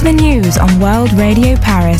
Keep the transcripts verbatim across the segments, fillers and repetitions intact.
the news on World Radio Paris.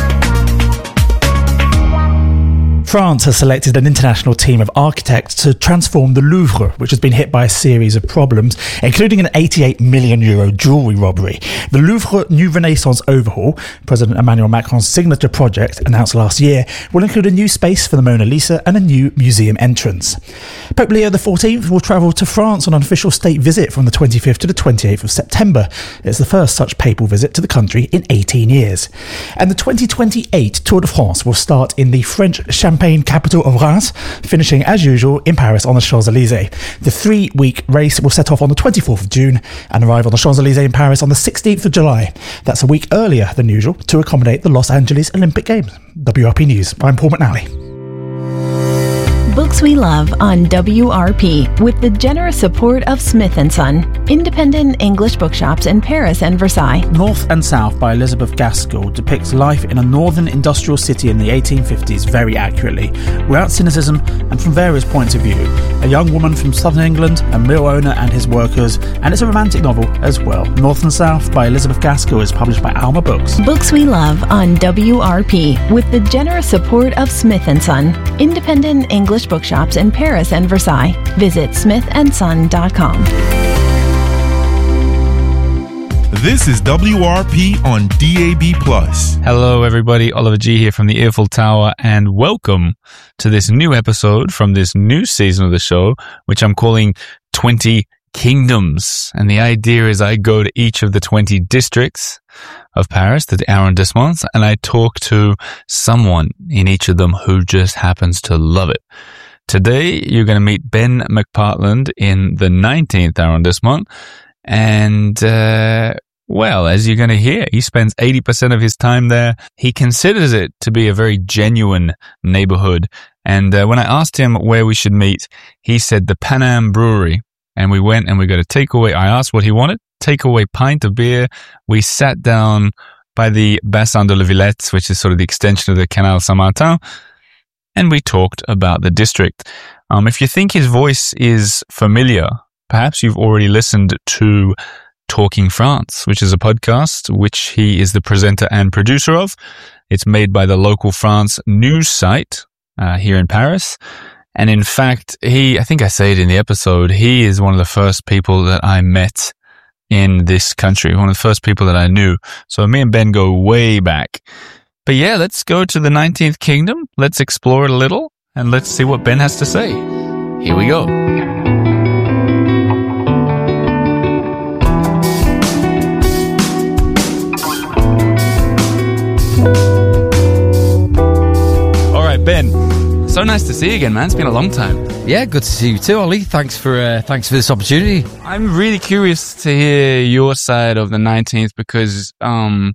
France has selected an international team of architects to transform the Louvre, which has been hit by a series of problems, including an eighty-eight million euro jewellery robbery. The Louvre New Renaissance overhaul, President Emmanuel Macron's signature project announced last year, will include a new space for the Mona Lisa and a new museum entrance. Pope Leo the fourteenth will travel to France on an official state visit from the twenty-fifth to the twenty-eighth of September. It's the first such papal visit to the country in eighteen years. And the twenty twenty-eight Tour de France will start in the French Champagne capital of Reims, finishing as usual in Paris on the Champs-Elysees. The three-week race will set off on the twenty-fourth of June and arrive on the Champs-Elysees in Paris on the sixteenth of July. That's a week earlier than usual to accommodate the Los Angeles Olympic Games. W R P News. I'm Paul McNally. Books we love on W R P with the generous support of Smith and Son, independent English bookshops in Paris and Versailles. North and South by Elizabeth Gaskell depicts life in a northern industrial city in the eighteen fifties very accurately, without cynicism and from various points of view. A young woman from southern England, a mill owner and his workers, and it's a romantic novel as well. North and South by Elizabeth Gaskell is published by Alma Books. Books we love on W R P with the generous support of Smith and Son, independent English bookshops in Paris and Versailles. Visit smith and son dot com. This is W R P on D A B plus. Hello everybody, Oliver G here from the Earful Tower, and welcome to this new episode from this new season of the show, which I'm calling twenty Kingdoms. And the idea is I go to each of the twenty districts of Paris, the arrondissements, and I talk to someone in each of them who just happens to love it. Today, you're going to meet Ben McPartland in the nineteenth arrondissement. And, uh, well, as you're going to hear, he spends eighty percent of his time there. He considers it to be a very genuine neighborhood. And uh, when I asked him where we should meet, he said the Paname Brewery. And we went and we got a takeaway. I asked what he wanted. Takeaway pint of beer. We sat down by the Bassin de la Villette, which is sort of the extension of the Canal Saint-Martin. And we talked about the district. Um, if you think his voice is familiar, perhaps you've already listened to Talking France, which is a podcast which he is the presenter and producer of. It's made by the local France news site uh, here in Paris. And in fact, he, I think I say it in the episode, he is one of the first people that I met in this country, one of the first people that I knew. So me and Ben go way back. But yeah, let's go to the nineteenth Kingdom. Let's explore it a little and let's see what Ben has to say. Here we go. All right, Ben. So nice to see you again, man. It's been a long time. Yeah, good to see you too, Ollie. Thanks for uh, thanks for this opportunity. I'm really curious to hear your side of the nineteenth because um,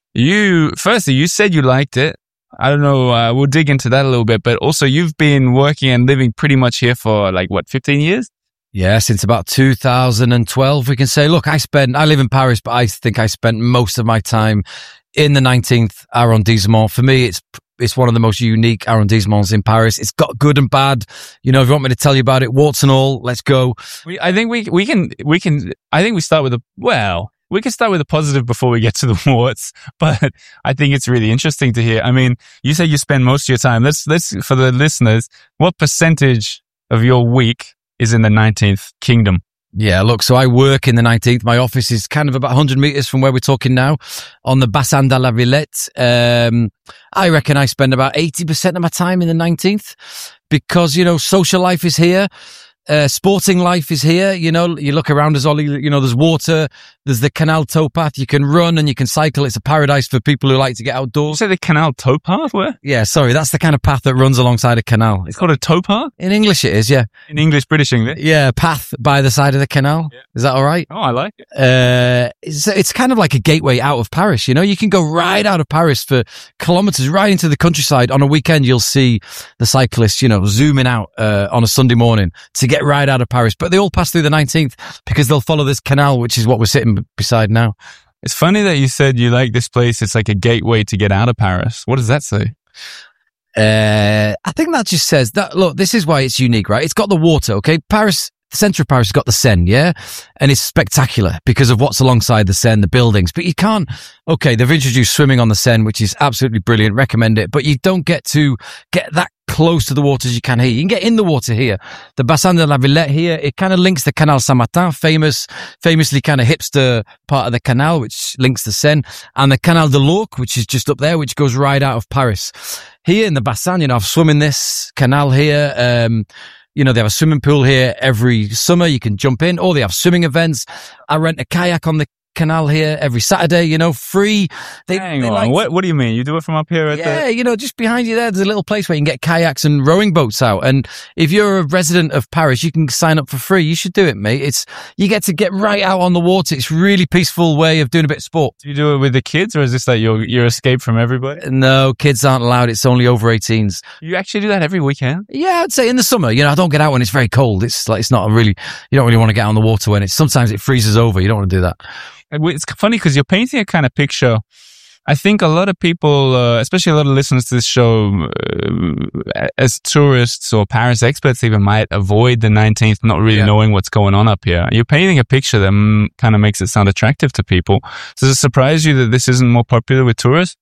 you, firstly, you said you liked it. I don't know, uh, we'll dig into that a little bit, but also you've been working and living pretty much here for like, what, fifteen years? Yeah, since about two thousand twelve, we can say. Look, I spent, I live in Paris, but I think I spent most of my time in the nineteenth arrondissement. For me, it's It's one of the most unique arrondissements in Paris. It's got good and bad. You know, if you want me to tell you about it, warts and all, let's go. We, I think we we can we can. I think we start with a well. We can start with a positive before we get to the warts. But I think it's really interesting to hear. I mean, you say you spend most of your time. Let's let's for the listeners. What percentage of your week is in the nineteenth Kingdom? Yeah, look, so I work in the nineteenth. My office is kind of about one hundred meters from where we're talking now on the Bassin de la Villette. Um, I reckon I spend about eighty percent of my time in the nineteenth because, you know, social life is here. Uh, sporting life is here. You know, you look around us, Ollie, you know, there's water, there's the Canal towpath. You can run and you can cycle. It's a paradise for people who like to get outdoors. You say the Canal towpath? Where? Yeah, sorry. That's the kind of path that runs alongside a canal. It's called a towpath? In English it is, yeah. In English, British English? Yeah, path by the side of the canal. Yeah. Is that all right? Oh, I like it. Uh, it's, it's kind of like a gateway out of Paris, you know? You can go right out of Paris for kilometers, right into the countryside. On a weekend, you'll see the cyclists, you know, zooming out uh, on a Sunday morning to get right out of Paris. But they all pass through the nineteenth because they'll follow this canal, which is what we're sitting beside now. It's funny that you said you like this place. It's like a gateway to get out of Paris. What does that say? Uh, I think that just says that, look, this is why it's unique, right? It's got the water, okay? Paris the centre of Paris has got the Seine, yeah? And it's spectacular because of what's alongside the Seine, the buildings. But you can't, okay, they've introduced swimming on the Seine, which is absolutely brilliant, recommend it. But you don't get to get that close to the water as you can here. You can get in the water here. The Bassin de la Villette here, it kind of links the Canal Saint-Martin, famous, famously kind of hipster part of the canal, which links the Seine, and the Canal de l'Ourcq, which is just up there, which goes right out of Paris. Here in the Bassin, you know, I've swum in this canal here. Um, you know, they have a swimming pool here every summer. You can jump in, or they have swimming events. I rent a kayak on the canal here every Saturday, you know, free. They, Hang they on. like, what, what do you mean? You do it from up here at yeah, the... you know, just behind you there, there's a little place where you can get kayaks and rowing boats out. And if you're a resident of Paris, you can sign up for free. You should do it, mate. It's, you get to get right out on the water. It's a really peaceful way of doing a bit of sport. Do you do it with the kids, or is this like your, your escape from everybody? No, kids aren't allowed. It's only over eighteens. You actually do that every weekend? Yeah, I'd say in the summer. You know, I don't get out when it's very cold. It's like, it's not a really, you don't really want to get on the water when it's, sometimes it freezes over. You don't want to do that. It's funny because you're painting a kind of picture. I think a lot of people, uh, especially a lot of listeners to this show, uh, as tourists or Paris experts even, might avoid the nineteenth, not really Yeah. knowing what's going on up here. You're painting a picture that mm, kind of makes it sound attractive to people. Does it surprise you that this isn't more popular with tourists?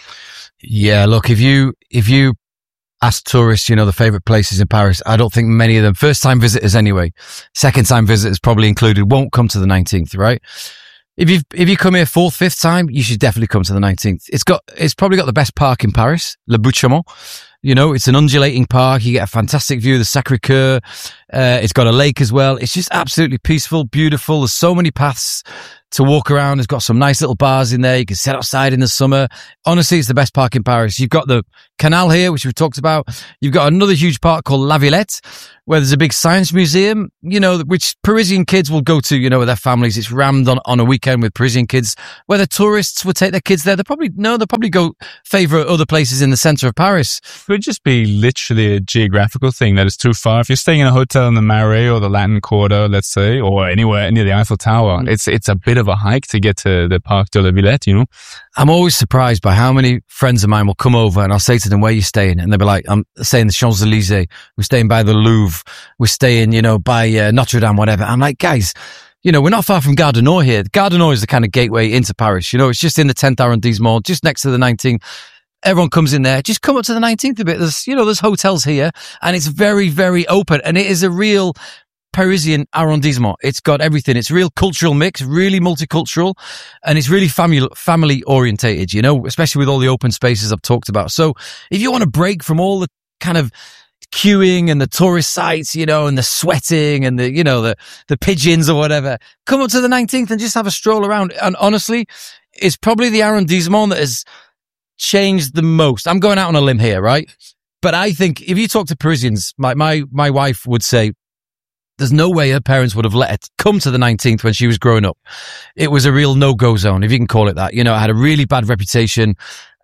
Yeah, look, if you, if you ask tourists, you know, the favorite places in Paris, I don't think many of them, first time visitors anyway, second time visitors probably included, won't come to the nineteenth, right? If you if you come here fourth, fifth time, you should definitely come to the nineteenth. It's got it's probably got the best park in Paris, Le Bout-Chaumont. You know, it's an undulating park. You get a fantastic view of the Sacré-Cœur. Uh, it's got a lake as well. It's just absolutely peaceful, beautiful. There's so many paths to walk around. It's got some nice little bars in there. You can sit outside in the summer. Honestly, it's the best park in Paris. You've got the canal here, which we've talked about. You've got another huge park called La Villette, where there's a big science museum, you know, which Parisian kids will go to, you know, with their families. It's rammed on, on a weekend with Parisian kids. Whether tourists would take their kids there, they probably, no, they'll probably go favour other places in the centre of Paris. It could just be literally a geographical thing that is too far. If you're staying in a hotel in the Marais or the Latin Quarter, let's say, or anywhere near the Eiffel Tower, mm. it's it's a bit of a hike to get to the Parc de la Villette, you know? I'm always surprised by how many friends of mine will come over and I'll say to them, where are you staying? And they'll be like, I'm staying the Champs-Élysées. We're staying by the Louvre. We're staying, you know, by uh, Notre Dame, whatever. I'm like, guys, you know, we're not far from Gare du Nord here. Gare du Nord is the kind of gateway into Paris. You know, it's just in the tenth arrondissement, just next to the nineteenth. Everyone comes in there. Just come up to the nineteenth a bit. There's, you know, there's hotels here and it's very, very open and it is a real Parisian arrondissement. It's got everything. It's a real cultural mix, really multicultural, and it's really family, family orientated, you know, especially with all the open spaces I've talked about. So if you want to break from all the kind of queuing and the tourist sites, you know, and the sweating and the, you know, the, the pigeons or whatever, come up to the nineteenth and just have a stroll around. And honestly, it's probably the arrondissement that has changed the most. I'm going out on a limb here, right? But I think if you talk to Parisians, my, my, my wife would say, there's no way her parents would have let her come to the nineteenth when she was growing up. It was a real no-go zone, if you can call it that. You know, it had a really bad reputation,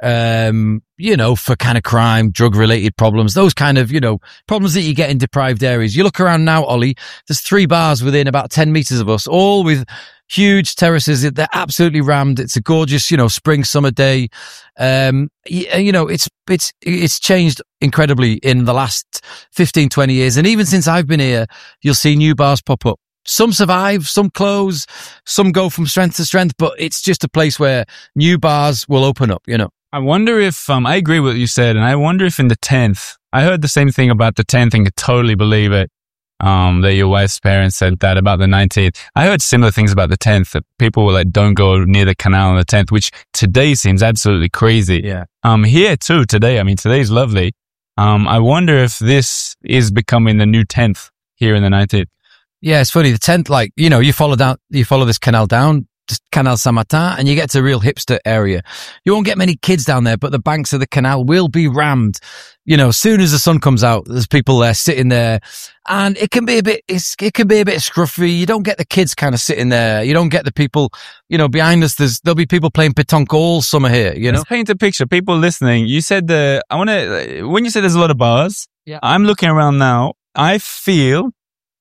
um, you know, for kind of crime, drug-related problems, those kind of, you know, problems that you get in deprived areas. You look around now, Ollie, there's three bars within about ten meters of us, all with huge terraces. They're absolutely rammed. It's a gorgeous, you know, spring, summer day. Um, you, you know, it's, it's, it's changed incredibly in the last fifteen, twenty years. And even since I've been here, you'll see new bars pop up. Some survive, some close, some go from strength to strength, but it's just a place where new bars will open up, you know. I wonder if, um, I agree with what you said, and I wonder if in the tenth, I heard the same thing about the tenth and could totally believe it. Um, that your wife's parents said that about the nineteenth. I heard similar things about the tenth, that people were like, don't go near the canal on the tenth, which today seems absolutely crazy. Yeah. Um, here too, today, I mean, today's lovely. Um, I wonder if this is becoming the new tenth here in the nineteenth. Yeah, it's funny. The tenth, like, you know, you follow down, you follow this canal down, just Canal Saint-Martin, and you get to a real hipster area. You won't get many kids down there, but the banks of the canal will be rammed. You know, as soon as the sun comes out, there's people there sitting there, and it can be a bit, it's, it can be a bit scruffy. You don't get the kids kind of sitting there. You don't get the people, you know, behind us. There's, there'll be people playing pétanque all summer here, you know? Let's paint a picture. People listening, you said the, I want to, when you said there's a lot of bars, yeah. I'm looking around now. I feel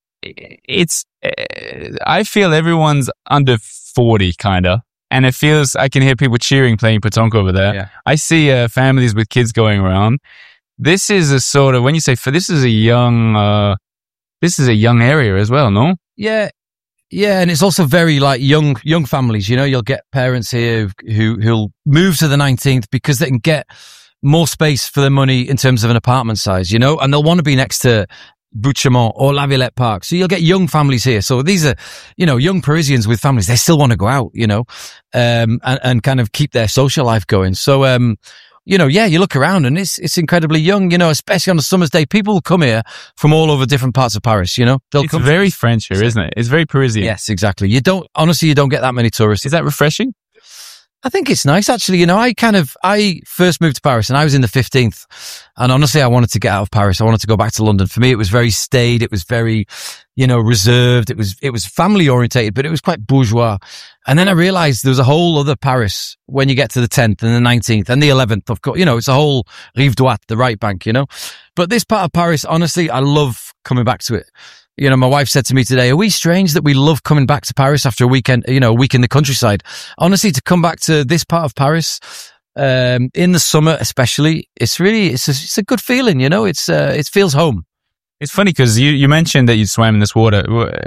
it's, I feel everyone's under forty kind of. And it feels, I can hear people cheering, playing pétanque over there. Yeah. I see uh, families with kids going around. This is a sort of, when you say, for this is a young, uh, this is a young area as well, no? Yeah. Yeah, and it's also very like young young families. You know, you'll get parents here who who'll move to the nineteenth because they can get more space for their money in terms of an apartment size. You know, and they'll want to be next to Buttes-Chaumont or La Villette Park. So you'll get young families here. So these are, you know, young Parisians with families. They still want to go out. You know, um, and and kind of keep their social life going. So um. You know, yeah, you look around and it's it's incredibly young, you know, especially on a summer's day. People will come here from all over different parts of Paris, you know. They'll It's come very French here, isn't it? It's very Parisian. Yes, exactly. You don't, honestly, you don't get that many tourists. Is that refreshing? I think it's nice, actually. You know, I kind of, I first moved to Paris and I was in the fifteenth. And honestly, I wanted to get out of Paris. I wanted to go back to London. For me, it was very staid. It was very, you know, reserved. It was, it was family orientated, but it was quite bourgeois. And then I realized there was a whole other Paris when you get to the tenth and the nineteenth and the eleventh, of course. You know, it's a whole Rive Droite, the right bank, you know. But this part of Paris, honestly, I love coming back to it. You know, my wife said to me today, are we strange that we love coming back to Paris after a weekend, you know, a week in the countryside? Honestly, to come back to this part of Paris, um, in the summer especially, it's really, it's a, it's a good feeling, you know, it's, uh, it feels home. It's funny because you, you mentioned that you swam in this water.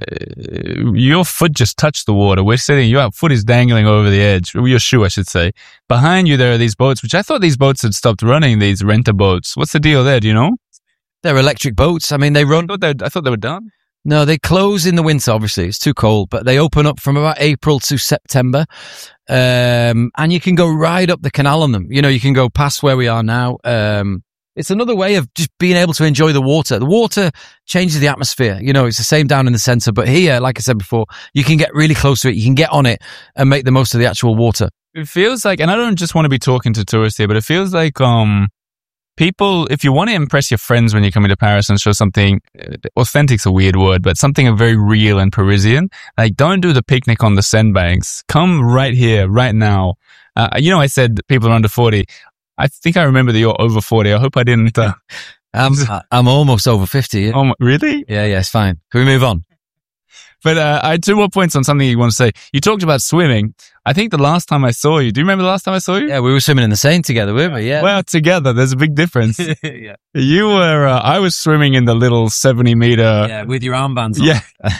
Your foot just touched the water. We're sitting, your foot is dangling over the edge, your shoe, I should say. Behind you, there are these boats, which I thought these boats had stopped running, these renter boats. What's the deal there? Do you know? They're electric boats. I mean, they run. I thought they, I thought they were done. No, they close in the winter, obviously. It's too cold, but they open up from about April to September. Um, and you can go right up the canal on them. You know, you can go past where we are now. Um, it's another way of just being able to enjoy the water. The water changes the atmosphere. You know, it's the same down in the center, but here, like I said before, you can get really close to it. You can get on it and make the most of the actual water. It feels like, and I don't just want to be talking to tourists here, but it feels like, um, people, if you want to impress your friends when you come into Paris and show something, authentic's a weird word, but something very real and Parisian, like don't do the picnic on the Seine banks. Come right here, right now. Uh, you know, I said people are under forty. I think I remember that you're over forty. I hope I didn't. Uh, I'm, I'm almost over fifty. Oh, my, really? Yeah, yeah, it's fine. Can we move on? But uh, I had two more points on something you want to say. You talked about swimming. I think the last time I saw you, do you remember the last time I saw you? Yeah, we were swimming in the Seine together, weren't we? Yeah. Well, together, there's a big difference. Yeah. You were, uh, I was swimming in the little seventy meter. Yeah, with your armbands on. Yeah.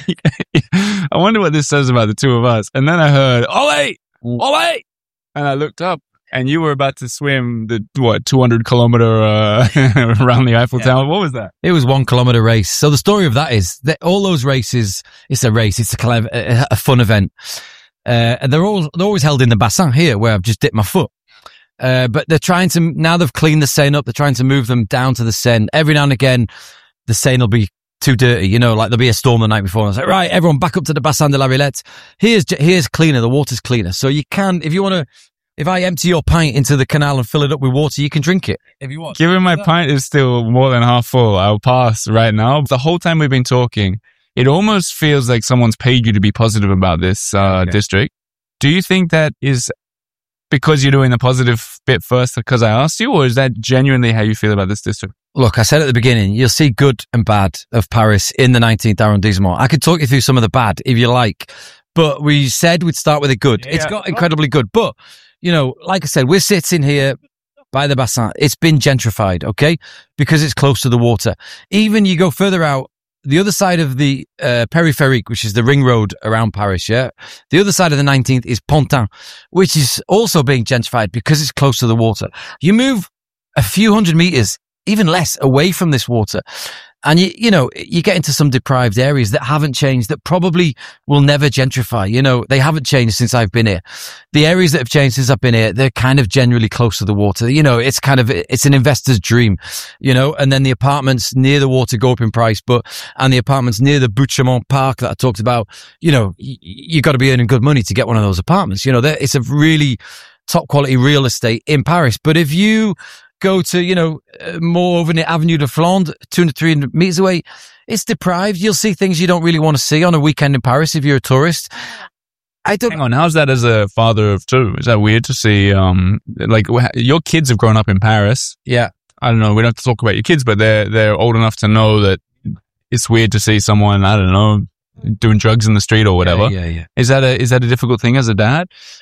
I wonder what this says about the two of us. And then I heard, Ole! Ole! And I looked up. And you were about to swim the, what, two hundred kilometer, uh, around the Eiffel yeah. Tower. What was that? It was one kilometer race. So the story of that is that all those races, it's a race. It's a kind of a, a fun event. Uh, and they're all, they're always held in the bassin here where I've just dipped my foot. Uh, but they're trying to, now they've cleaned the Seine up. They're trying to move them down to the Seine. Every now and again, the Seine will be too dirty, you know, like there'll be a storm the night before. And I was like, right, everyone back up to the Bassin de la Villette. Here's, here's cleaner. The water's cleaner. So you can, if you want to, if I empty your pint into the canal and fill it up with water, you can drink it if you want. Given my pint is still more than half full, I'll pass right now. The whole time we've been talking, it almost feels like someone's paid you to be positive about this uh, okay. district. Do you think that is because you're doing the positive bit first because I asked you, or is that genuinely how you feel about this district? Look, I said at the beginning, you'll see good and bad of Paris in the nineteenth arrondissement. I could talk you through some of the bad if you like, but we said we'd start with the good. Yeah. It's got incredibly good, but you know, like I said, we're sitting here by the Bassin. It's been gentrified, okay? Because it's close to the water. Even you go further out, the other side of the uh, Périphérique, which is the ring road around Paris, yeah? The other side of the nineteenth is Pontin, which is also being gentrified because it's close to the water. You move a few hundred meters, even less, away from this water, and you, you know, you get into some deprived areas that haven't changed, that probably will never gentrify. You know, they haven't changed since I've been here. The areas that have changed since I've been here, they're kind of generally close to the water. You know, it's kind of, it's an investor's dream, you know, and then the apartments near the water go up in price, but, and the apartments near the Buttes-Chaumont Park that I talked about, you know, you, you got to be earning good money to get one of those apartments. You know, it's a really top quality real estate in Paris. But if you go to, you know, uh, more over the Avenue de Flandre, two hundred, three hundred meters away, it's deprived. You'll see things you don't really want to see on a weekend in Paris if you're a tourist. I don't. Hang on, how's that as a father of two? Is that weird to see? Um, like your kids have grown up in Paris. Yeah. I don't know. We don't have to talk about your kids, but they're they're old enough to know that it's weird to see someone, I don't know, doing drugs in the street or whatever. Yeah, yeah, yeah. Is that a is that a difficult thing as a dad?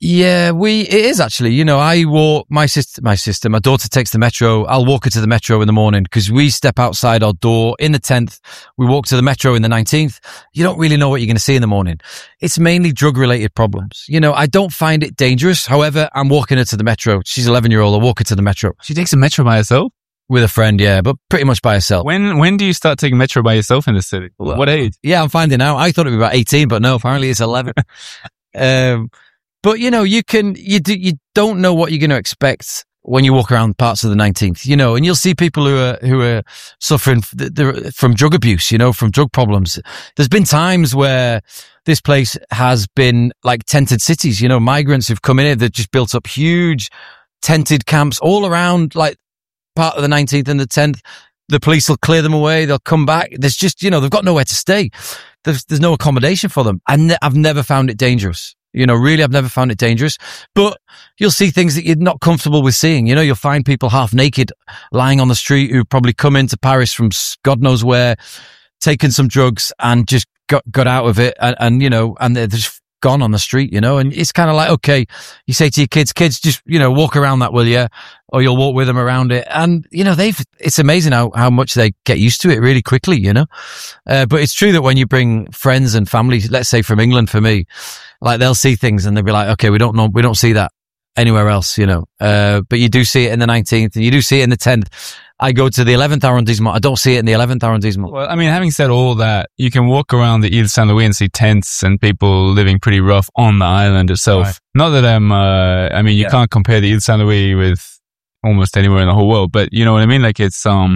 Yeah, we, it is actually, you know, I walk, my sister, my sister, my daughter takes the metro. I'll walk her to the metro in the morning because we step outside our door in the tenth. We walk to the metro in the nineteenth. You don't really know what you're going to see in the morning. It's mainly drug related problems. You know, I don't find it dangerous. However, I'm walking her to the metro. She's eleven year old. I walk her to the metro. She takes the metro by herself? With a friend, yeah, but pretty much by herself. When, when do you start taking metro by yourself in the city? Well, what age? Yeah, I'm finding out. I thought it'd be about eighteen, but no, apparently it's eleven. um, But, you know, you can, you do, you don't know what you're going to expect when you walk around parts of the nineteenth, you know, and you'll see people who are, who are suffering from drug abuse, you know, from drug problems. There's been times where this place has been like tented cities, you know, migrants who've come in here, they've just built up huge tented camps all around like part of the nineteenth and the tenth. The police will clear them away. They'll come back. There's just, you know, they've got nowhere to stay. There's, there's no accommodation for them. And ne- I've never found it dangerous. You know, really, I've never found it dangerous, but you'll see things that you're not comfortable with seeing. You know, you'll find people half naked lying on the street who probably come into Paris from God knows where, taken some drugs and just got, got out of it. And, and, you know, and they're just gone on the street, you know, and it's kind of like, okay, you say to your kids, kids, just, you know, walk around that, will you? Or you'll walk with them around it. And, you know, they've, it's amazing how, how much they get used to it really quickly, you know? Uh, but it's true that when you bring friends and family, let's say from England for me, like they'll see things and they'll be like, okay, we don't know, we don't see that anywhere else, you know? Uh, but you do see it in the nineteenth and you do see it in the tenth. I go to the eleventh arrondissement. I don't see it in the eleventh arrondissement. Well, I mean, having said all that, you can walk around the Ile Saint-Louis and see tents and people living pretty rough on the island itself. Right. Not that I'm, uh, I mean, you yeah. can't compare the Ile Saint-Louis with almost anywhere in the whole world, but you know what I mean? Like it's, um,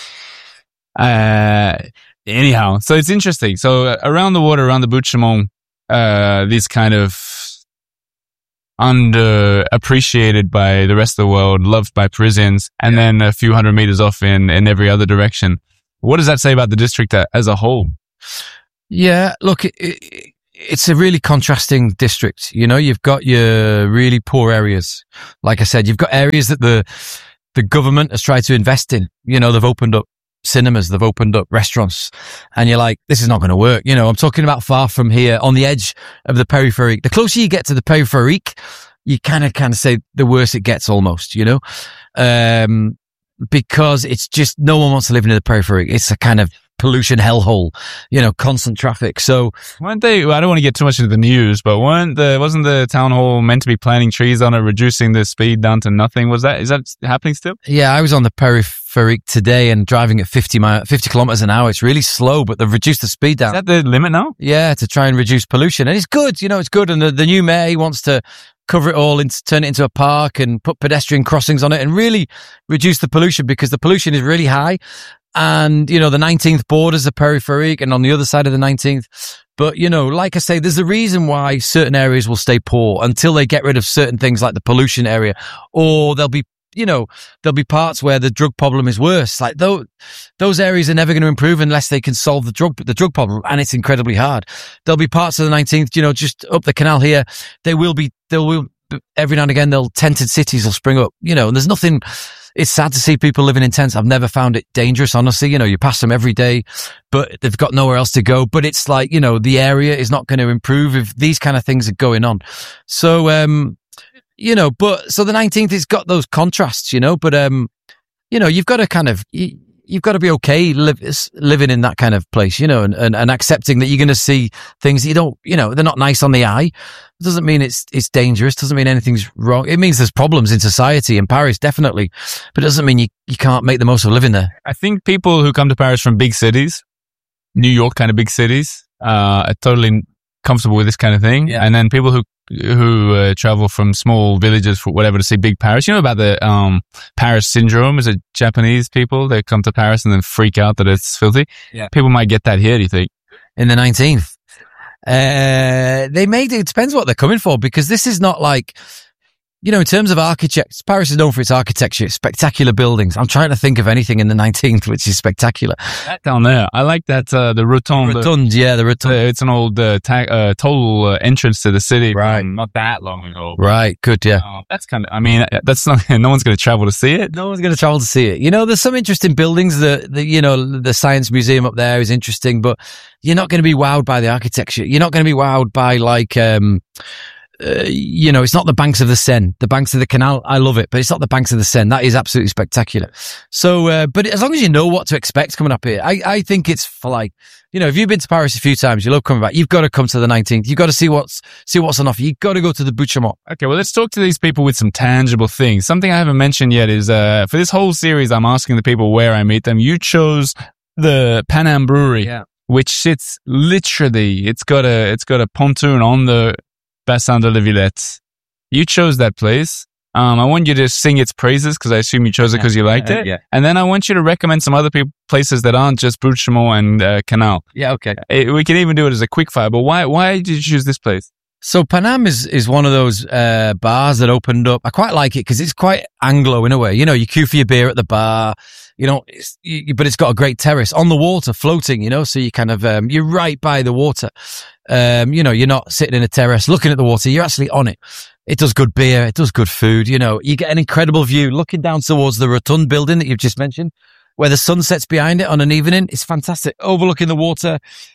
uh, anyhow, so it's interesting. So uh, around the water, around the Butte Chaumont, uh, these kind of underappreciated by the rest of the world, loved by Parisians, and yeah. then a few hundred meters off in, in every other direction. What does that say about the district as a whole? Yeah, look, it, it, it's a really contrasting district. You know, you've got your really poor areas. Like I said, you've got areas that the, the government has tried to invest in. You know, they've opened up cinemas, they've opened up restaurants, and you're like, this is not going to work. You know, I'm talking about far from here on the edge of the peripherique. The closer you get to the peripherique, you kind of kind of say the worse it gets almost, you know, um, because it's just no one wants to live near the peripherique. It's a kind of pollution hellhole, you know, constant traffic. So weren't they, I don't want to get too much into the news, but weren't the, wasn't the town hall meant to be planting trees on it, reducing the speed down to nothing? Was that, is that happening still? Yeah, I was on the peripherique today and driving at fifty mile, fifty kilometers an hour. It's really slow, but they've reduced the speed down. Is that the limit now? Yeah, to try and reduce pollution. And it's good, you know, it's good. And the, the new mayor, he wants to cover it all and turn it into a park and put pedestrian crossings on it and really reduce the pollution because the pollution is really high. And, you know, the nineteenth borders the peripherique and on the other side of the nineteenth. But, you know, like I say, there's a reason why certain areas will stay poor until they get rid of certain things like the pollution area, or there'll be, you know, there'll be parts where the drug problem is worse. Like those, those areas are never going to improve unless they can solve the drug, the drug problem. And it's incredibly hard. There'll be parts of the nineteenth, you know, just up the canal here. They will be, there will, every now and again, they'll tented cities will spring up, you know, and there's nothing. It's sad to see people living in tents. I've never found it dangerous, honestly. You know, you pass them every day, but they've got nowhere else to go. But it's like, you know, the area is not going to improve if these kind of things are going on. So, um, you know, but, so the nineteenth has got those contrasts, you know, but, um, you know, you've got to kind of, you, you've got to be okay live, living in that kind of place, you know, and, and, and accepting that you're going to see things that you don't, you know, they're not nice on the eye. It doesn't mean it's, it's dangerous. Doesn't mean anything's wrong. It means there's problems in society in Paris, definitely. But it doesn't mean you, you can't make the most of living there. I think people who come to Paris from big cities, New York kind of big cities, uh, are totally comfortable with this kind of thing. Yeah. And then people who, who, uh, travel from small villages for whatever to see big Paris. You know about the, um, Paris syndrome? Is it Japanese people? They come to Paris and then freak out that it's filthy. Yeah. People might get that here, do you think? In the nineteenth. Uh, they may do. It depends what they're coming for, because this is not like, you know, in terms of architects, Paris is known for its architecture, spectacular buildings. I'm trying to think of anything in the nineteenth which is spectacular. That down there, I like that, uh, the Rotonde. Rotonde, yeah, the Rotonde. Uh, it's an old, uh, ta- uh total uh, entrance to the city. Right. Not that long ago. Right, good, yeah. Uh, that's kind of, I mean, that's not, no one's going to travel to see it. No one's going to travel to see it. You know, there's some interesting buildings. The, the, you know, the Science Museum up there is interesting, but you're not going to be wowed by the architecture. You're not going to be wowed by like, um, uh, you know, it's not the banks of the Seine, the banks of the canal. I love it, but it's not the banks of the Seine. That is absolutely spectacular. So, uh, but as long as you know what to expect coming up here, I, I think it's for like, you know, if you've been to Paris a few times, you love coming back. You've got to come to the nineteenth. You've got to see what's, see what's on offer. You've got to go to the Bouche-Chaumont. Okay, well, let's talk to these people with some tangible things. Something I haven't mentioned yet is, uh, for this whole series, I'm asking the people where I meet them. You chose the Paname Brewery, Yeah. which sits literally, it's got a, it's got a pontoon on the Bassin de la Villette. You chose that place. Um, I want you to sing its praises because I assume you chose it because you liked Yeah, it. yeah. And then I want you to recommend some other pe- places that aren't just Bouche-Chaumont and uh, Canal. Yeah, okay. Eh, we can even do it as a quick fire, but why, why did you choose this place? So Paname is, is one of those, uh, bars that opened up. I quite like it because it's quite Anglo in a way. You know, you queue for your beer at the bar, you know, it's, you, but it's got a great terrace on the water floating, you know, so you kind of, um, you're right by the water. Um, you know, you're not sitting in a terrace looking at the water. You're actually on it. It does good beer. It does good food. You know, you get an incredible view looking down towards the Rotund building that you've just mentioned, where the sun sets behind it on an evening. It's fantastic. Overlooking the water.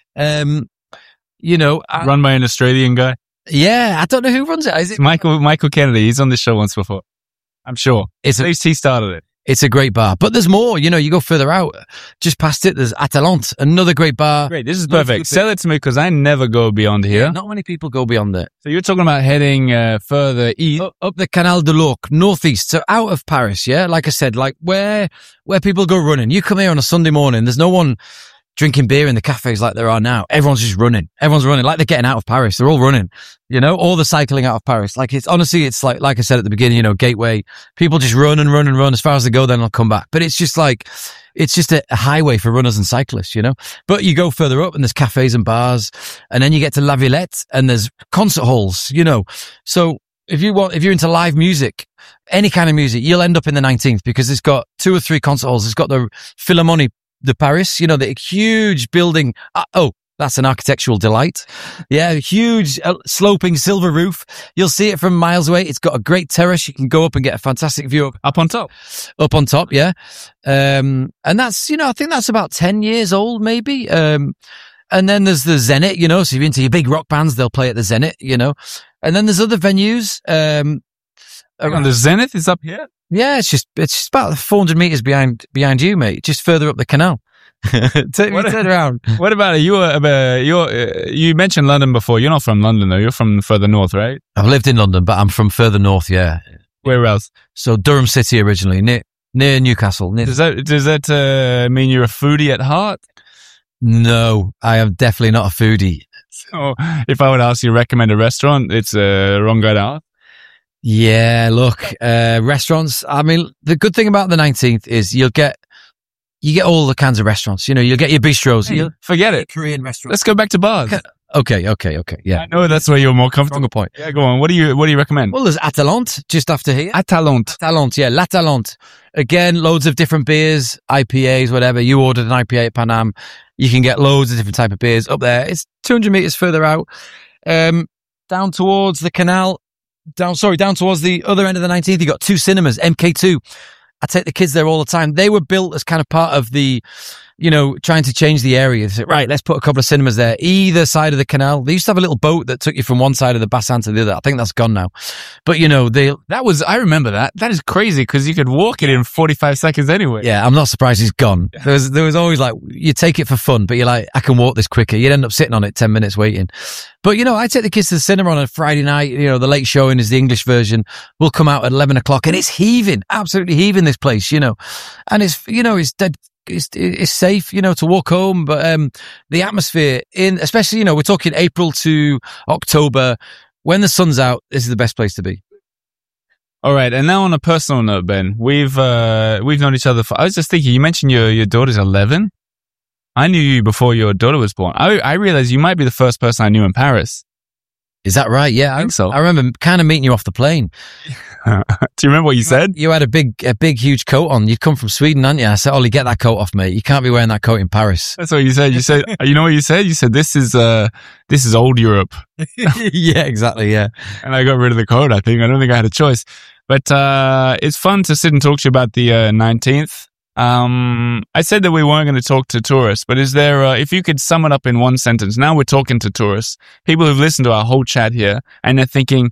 Um, you know, I, Run by an Australian guy. yeah, I don't know who runs it. Is it? Michael Michael Kennedy. He's on this show once before. I'm sure. It's At a, least he started it. it's a great bar, but there's more. You know, you go further out, just past it. There's Atalante, another great bar. Great. This is Loads of perfect. good Sell it to me because I never go beyond here. Not many people go beyond it. So you're talking about heading uh, further east. Up, up the Canal de l'Ourcq, northeast, so out of Paris. Yeah, like I said, like where where people go running. You come here on a Sunday morning. There's no one drinking beer in the cafes like there are now. Everyone's just running. Everyone's running like they're getting out of Paris. They're all running, you know, all the cycling out of Paris. Like it's honestly, it's like, like I said at the beginning, you know, Gateway, people just run and run and run as far as they go, then they'll come back. But it's just like, it's just a, a highway for runners and cyclists, you know, but you go further up and there's cafes and bars and then you get to La Villette and there's concert halls, you know. So if you want, if you're into live music, any kind of music, you'll end up in the nineteenth because it's got two or three concert halls. It's got the Philharmonie de Paris, you know, the huge building. Uh, oh, that's an architectural delight. Yeah, huge uh, sloping silver roof. You'll see it from miles away. It's got a great terrace. You can go up and get a fantastic view up, Up on top. up on top. Yeah. Um, and that's, you know, I think that's about ten years old, maybe. Um, and then there's the Zenit, you know, so if you're into your big rock bands, they'll play at the Zenit, you know, and then there's other venues. Um, Hang on, the Zenith is up here. yeah, it's just, it's just about four hundred meters behind, behind you, mate. Just further up the canal. Turn, What a- turn around. What about it? You? Uh, uh, you're, uh, you mentioned London before. You're not from London though. You're from further north, right? I've lived in London, but I'm from further north, yeah. Where else? So Durham City originally, near, near Newcastle. Near, Does that does that uh, mean you're a foodie at heart? no, I am definitely not a foodie. So if I would ask you to recommend a restaurant, it's a uh, wrong guy to ask. Yeah, look, uh, restaurants. I mean, the good thing about the nineteenth is you'll get, you get all the kinds of restaurants. You know, you'll get your bistros. You'll, Forget it. Korean restaurants. Let's go back to bars. Okay, okay, okay. Yeah. I know that's where you're more comfortable. Good point. Yeah, go on. What do you What do you recommend? Well, there's Atalante just after here. Atalante. Atalante, yeah, L'Atalante. Again, loads of different beers, I P As, whatever. You ordered an I P A at Paname. You can get loads of different type of beers up there. It's two hundred meters further out. Um, down towards the canal, down, sorry, down towards the other end of the nineteenth, you got two cinemas, M K two. I take the kids there all the time. They were built as kind of part of the, you know, trying to change the area. They said, right, let's put a couple of cinemas there, either side of the canal. They used to have a little boat that took you from one side of the Bassin to the other. I think that's gone now. But, you know, they, That was. I remember that. That is crazy because you could walk it in forty-five seconds anyway. yeah, I'm not surprised he's gone. There was, there was always like, you take it for fun, but you're like, I can walk this quicker. You'd end up sitting on it ten minutes waiting. But, you know, I take the kids to the cinema on a Friday night. You know, the late showing is the English version. We'll come out at eleven o'clock and it's heaving, absolutely heaving this place, you know. And it's, you know, it's dead. It's, it's safe, you know, to walk home, but, um, the atmosphere in, especially, you know, we're talking April to October when the sun's out. This is the best place to be. All right, and now on a personal note, Ben, we've uh, we've known each other for. I was just thinking, you mentioned your your daughter's eleven. I knew you before your daughter was born. I I realized you might be the first person I knew in Paris. Is that right? Yeah, I think so. I remember kind of meeting you off the plane. Do you remember what you said? You had a big, a big, huge coat on. You'd come from Sweden, hadn't you? I said, Ollie, get that coat off, mate. You can't be wearing that coat in Paris. That's what you said. You said, you know what you said? You said, this is, uh, this is old Europe. Yeah, exactly. Yeah. And I got rid of the coat, I think. I don't think I had a choice. But, uh, it's fun to sit and talk to you about the, uh, nineteenth. Um, I said that we weren't going to talk to tourists, but is there, uh, if you could sum it up in one sentence, now we're talking to tourists, people who've listened to our whole chat here, and they're thinking,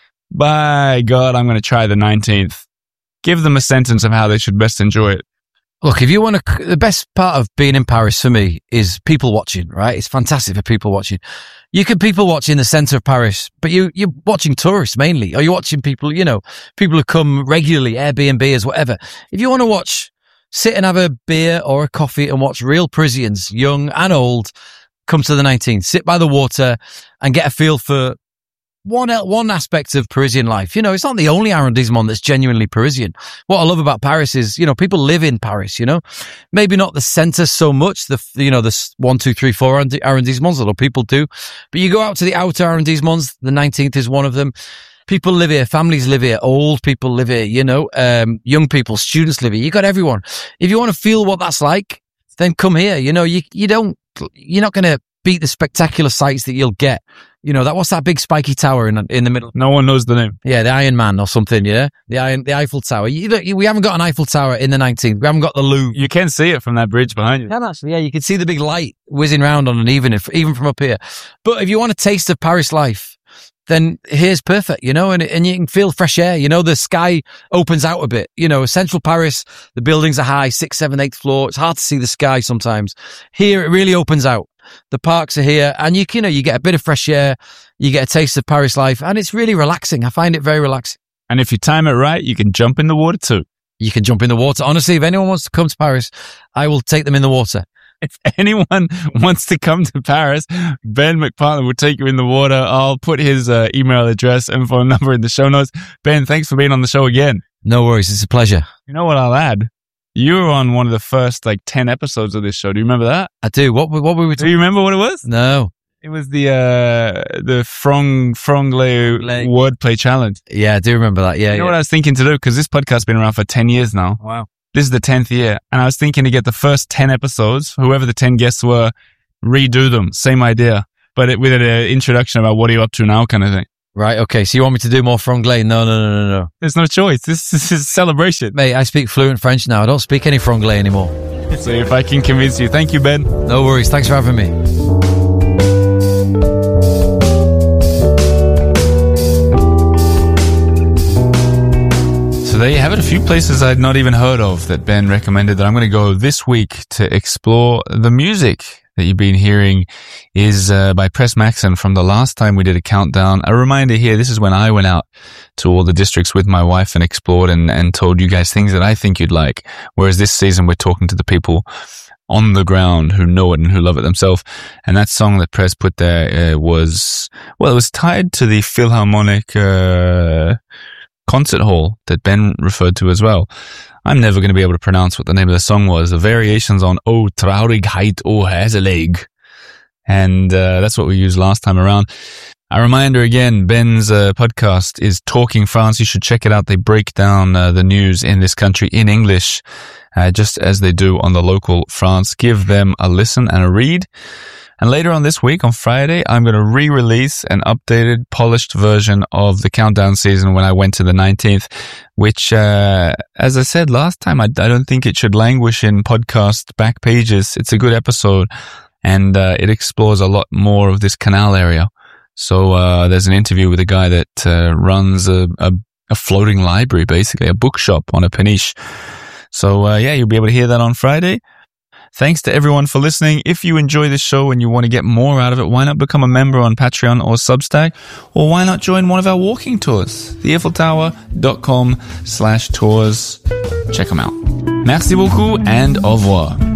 by God, I'm going to try the nineteenth. Give them a sentence of how they should best enjoy it. Look, if you want to, the best part of being in Paris for me is people watching, right? It's fantastic for people watching. You can people watch in the centre of Paris, but you, you're watching tourists mainly, or you're watching people, you know, people who come regularly, Airbnbs, whatever. If you want to watch, sit and have a beer or a coffee and watch real Parisians, young and old, come to the nineteenth, sit by the water and get a feel for one one aspect of Parisian life. You know, it's not the only arrondissement that's genuinely Parisian. What I love about Paris is, you know, people live in Paris, you know, maybe not the center so much, the, you know, the one, two, three, four arrondissements, although people do, but you go out to the outer arrondissements, the nineteenth is one of them. People live here, families live here, old people live here, you know, um, young people, students live here. You got everyone. If you want to feel what that's like, then come here. You know, you, you don't, you're not going to beat the spectacular sights that you'll get. You know, that what's that big spiky tower in in the middle? No one knows the name. Yeah, the Iron Man or something, yeah? The Iron, the Eiffel Tower. You, look, we haven't got an Eiffel Tower in the nineteenth. We haven't got the Louvre. You can see it from that bridge behind you. Can actually, yeah, you can see the big light whizzing round on an even, if, even from up here. But if you want a taste of Paris life, then here's perfect, you know, and, and you can feel fresh air. You know, the sky opens out a bit. You know, central Paris, the buildings are high, sixth, seventh, eighth floor. It's hard to see the sky sometimes. Here, it really opens out. The parks are here, and you, you know, you get a bit of fresh air, you get a taste of Paris life, and it's really relaxing. I find it very relaxing. And if you time it right, you can jump in the water too. You can jump in the water. Honestly, if anyone wants to come to Paris, I will take them in the water. If anyone wants to come to Paris, Ben McPartland will take you in the water. I'll put his uh, email address and phone number in the show notes. Ben, thanks for being on the show again. No worries. It's a pleasure. You know what I'll add? You were on one of the first like ten episodes of this show. Do you remember that? I do. What what were we talking? Do you remember what it was? No. It was the uh the Frong Fronglais wordplay challenge. Yeah, I do remember that. Yeah. You know yeah. what I was thinking to do? Because this podcast's been around for ten years now. Wow. This is the tenth year. And I was thinking to get the first ten episodes, whoever the ten guests were, redo them. Same idea. But it, with an introduction about what are you up to now kind of thing. Right, okay. So you want me to do more franglais? No, no, no, no, no. There's no choice. This, this is a celebration. Mate, I speak fluent French now. I don't speak any franglais anymore. So if I can convince you. Thank you, Ben. No worries. Thanks for having me. So there you have it. A few places I'd not even heard of that Ben recommended that I'm going to go this week to explore. The music that you've been hearing is uh, by Press Maxon from the last time we did a countdown. A reminder here, this is when I went out to all the districts with my wife and explored and, and told you guys things that I think you'd like. Whereas this season we're talking to the people on the ground who know it and who love it themselves. And that song that Press put there uh, was, well, it was tied to the Philharmonic uh, concert hall that Ben referred to as well. I'm never going to be able to pronounce what the name of the song was. The variations on O Traurigkeit, O Häselig. And uh, that's what we used last time around. A reminder again, Ben's uh, podcast is Talking France. You should check it out. They break down uh, the news in this country in English, uh, just as they do on the local France. Give them a listen and a read. And later on this week, on Friday, I'm going to re-release an updated, polished version of the countdown season when I went to the nineteenth, which, uh, as I said last time, I, I don't think it should languish in podcast back pages. It's a good episode, and uh, it explores a lot more of this canal area. So uh, there's an interview with a guy that uh, runs a, a, a floating library, basically, a bookshop on a peniche. So, uh, yeah, you'll be able to hear that on Friday. Thanks to everyone for listening. If you enjoy this show and you want to get more out of it, why not become a member on Patreon or Substack? Or why not join one of our walking tours? the eiffel tower dot com slash tours. Check them out. Merci beaucoup and au revoir.